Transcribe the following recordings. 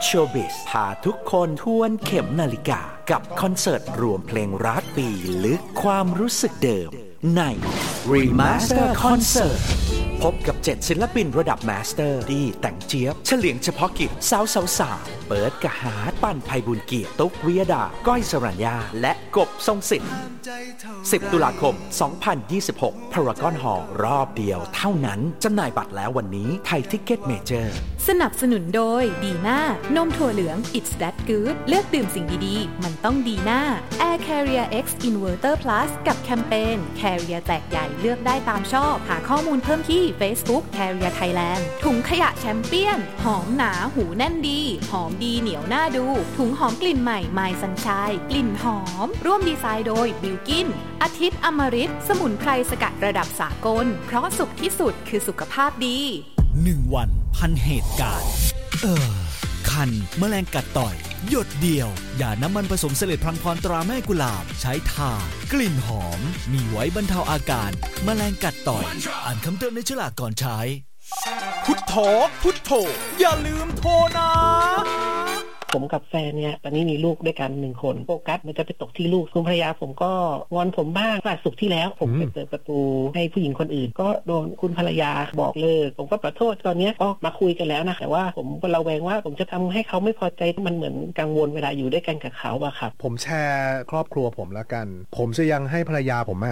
Showbiz พาทุกคนทวนเข็มนาฬิกากับคอนเสิร์ตรวมเพลงรักปีลึกความรู้สึกเดิมใน Remaster Concert พบกับ7ศิลปินระดับมาสเตอร์ที่แต่งเจี๊ยบเฉลียงเฉพาะกิจสาวเปิดกะหาปั่นไพบุญเกียรติตุ๊กวิยดาก้อยสรัญญาและกบทรงสิทธิ์10 ตุลาคม 2026 Paragon Hall รอบเดียวเท่านั้นจำหน่ายบัตรแล้ววันนี้ไทยทิกเก็ตเมเจอร์สนับสนุนโดยดีน่านมถั่วเหลือง It's That Good เลือกดื่มสิ่งดีๆมันต้องดีน่า Air Carrier X Inverter Plus กับแคมเปญ Carrier แจกใหญ่เลือกได้ตามชอบหาข้อมูลเพิ่มที่ Facebook Carrier Thailand ถุงขยะแชมเปี้ยนหอมหนาหูแน่นดีหอมดีเหนียวน่าดูถุงหอมกลิ่นใหม่ My Sunshine กลิ่นหอมร่วมดีไซน์โดยบิลกินอาทิตย์อมฤตสมุนไพรสกัดระดับสากลเพราะสุขที่สุดคือสุขภาพดี 1 วันพันเหตุการณ์คันแมลงกัดต่อยหยดเดียวอย่าน้ำมันผสมเสลดพลังพรตราแม่กุหลาบใช้ทากลิ่นหอมมีไว้บรรเทาอาการแมลงกัดต่อยอ่านคำเตือนในฉลากก่อนใช้พุทโธพุทโธอย่าลืมโทรนะผมกับแฟนเนี่ยตอนนี้มีลูกด้วยกัน1 คนโฟกัสมันจะไปตกที่ลูกคุณภรรยาผมก็งอนผมบ้างวันศุกร์ที่แล้วผมไปเปิดประตูให้ผู้หญิงคนอื่นก็โดนคุณภรรยาบอกเลิกผมก็ขอโทษตอนนี้ก็มาคุยกันแล้วนะแต่ว่าผมก็ระแวงว่าผมจะทำให้เขาไม่พอใจมันเหมือนกังวลเวลาอยู่ด้วยกันกับเขาอะครับผมแชร์ครอบครัวผมแล้วกันผมจะยังให้ภรรยาผม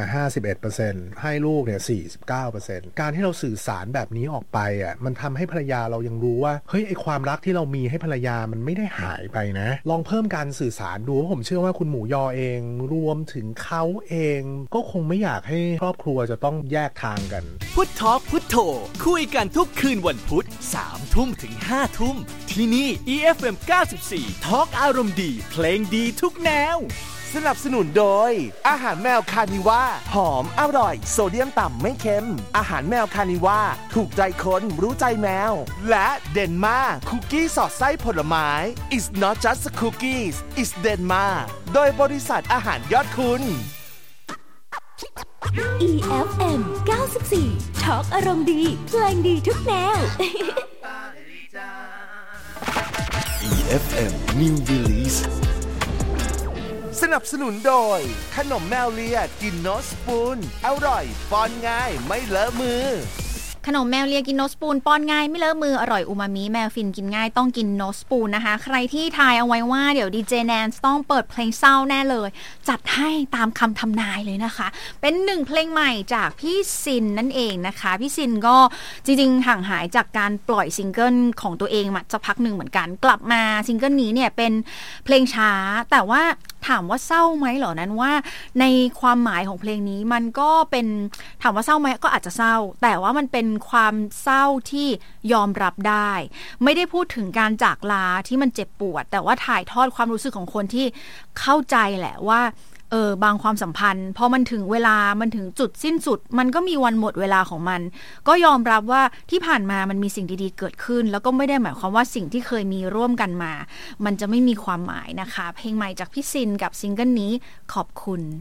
51% ให้ลูกเนี่ย49%การที่เราสื่อสารแบบนี้ออกไปอ่ะมันทำให้ภรรยาเรายังรู้ว่าเฮ้ยไอความรักที่เรามีให้ภรรยามันไม่ได้หายไปนะลองเพิ่มการสื่อสารดูผมเชื่อว่าคุณหมูยอเองรวมถึงเขาเองก็คงไม่อยากให้ครอบครัวจะต้องแยกทางกันพุททอล์กพุทโธคุยกันทุกคืนวันพุธ 3 ทุ่มถึง 5 ทุ่มที่นี่ EFM 94 ทอล์กอารมณ์ดีเพลงดีทุกแนวสนับสนุนโดยอาหารแมวคานิว่าหอมอร่อยโซเดียมต่ำไม่เค็มอาหารแมวคานิว่าถูกใจคนรู้ใจแมวและเดนมาคุกกี้สอดไส้ผลไม้ It's not just cookies it's Denma โดยบริษัทอาหารยอดคุณ EFM 94 ทอล์กอารมณ์ดีเพลงดีทุกแนว EFM New Release สนับสนุนโดยขนมแมวเลียกินโนสปูนอร่อยป้อนง่ายไม่เลอะมือขนมแมวเลียกินโนสปูนป้อนง่ายไม่เลอะมืออร่อยอูมามิแมวฟินกินง่ายต้องกินโนสปูนนะคะใครที่ทายเอาไว้ว่าเดี๋ยวดีเจแนนซ์ต้องเปิดเพลงเศร้าแน่เลยจัดให้ตามคำทำนายเลยนะคะเป็น1เพลงใหม่จากพี่ซินนั่นเองนะคะพี่ซินก็จริงๆห่างหายจากการปล่อยซิงเกิลของตัวเองมาสักพักหนึ่งเหมือนกันกลับมาซิงเกิลนี้เนี่ยเป็นเพลงช้าแต่ว่าถามว่าเศร้าไหมเหรอนั้นว่าในความหมายของเพลงนี้มันก็เป็นถามว่าเศร้าไหมก็อาจจะเศร้าแต่ว่ามันเป็นความเศร้าที่ยอมรับได้ไม่ได้พูดถึงการจากลาที่มันเจ็บปวดแต่ว่าถ่ายทอดความรู้สึกของคนที่เข้าใจแหละว่าบางความสัมพันธ์พอมันถึงเวลามันถึงจุดสิ้นสุดมันก็มีวันหมดเวลาของมันก็ยอมรับว่าที่ผ่านมามันมีสิ่งดีๆเกิดขึ้นแล้วก็ไม่ได้หมายความว่าสิ่งที่เคยมีร่วมกันมามันจะไม่มีความหมายนะคะเพลงใหม่จากพี่ซินกับซิงเกิลนี้ขอบคุณ